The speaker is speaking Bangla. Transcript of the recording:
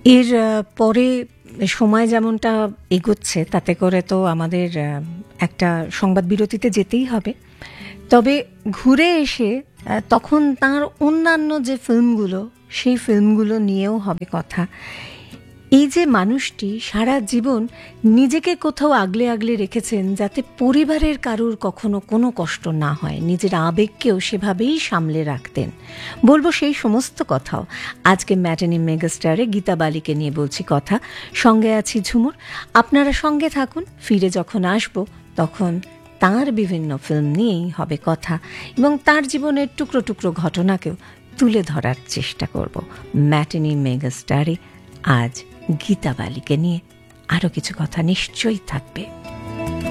এর পরে সময় যেমনটা এগোচ্ছে তাতে করে তো আমাদের একটা সংবাদ বিরতিতে যেতেই হবে। তবে ঘুরে এসে তখন তার অন্যান্য যে ফিল্মগুলো, সেই ফিল্মগুলো নিয়েও হবে কথা। এই যে মানুষটি সারা জীবন নিজেকে কোথাও আগলে আগলে রেখেছেন যাতে পরিবারের কারুর কখনো কোনো কষ্ট না হয়, নিজের আবেগকেও সেভাবেই সামলে রাখতেন, বলবো সেই সমস্ত কথাও আজকে ম্যাটিনি মেগাস্টারে গীতা বালিকে নিয়ে বলছি কথা। সঙ্গে আছি ঝুমুর, আপনারা সঙ্গে থাকুন। ফিরে যখন আসব তখন তাঁর বিভিন্ন ফিল্ম নিয়েই হবে কথা এবং তার জীবনের টুকরো টুকরো ঘটনাকেও তুলে ধরার চেষ্টা করব। ম্যাটিনি মেগাস্টারে আজ গীতা বালিকে নিয়ে আরও কিছু কথা নিশ্চয়ই থাকবে।